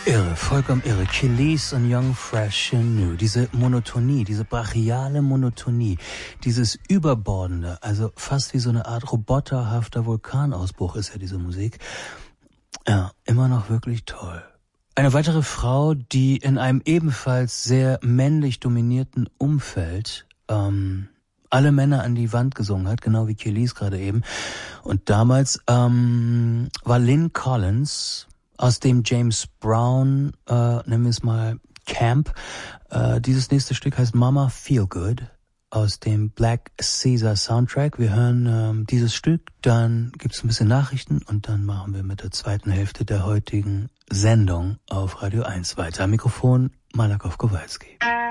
Irre, vollkommen irre. Kelis und Young, Fresh and New. Diese Monotonie, diese brachiale Monotonie, dieses Überbordende, also fast wie so eine Art roboterhafter Vulkanausbruch ist ja diese Musik. Ja, immer noch wirklich toll. Eine weitere Frau, die in einem ebenfalls sehr männlich dominierten Umfeld alle Männer an die Wand gesungen hat, genau wie Kelis gerade eben. Und damals war Lynn Collins aus dem James Brown, nennen wir es mal Camp. Dieses nächste Stück heißt Mama Feel Good aus dem Black Caesar Soundtrack. Wir hören dieses Stück, dann gibt's ein bisschen Nachrichten und dann machen wir mit der zweiten Hälfte der heutigen Sendung auf Radio 1 weiter. Am Mikrofon Malakow Kowalski.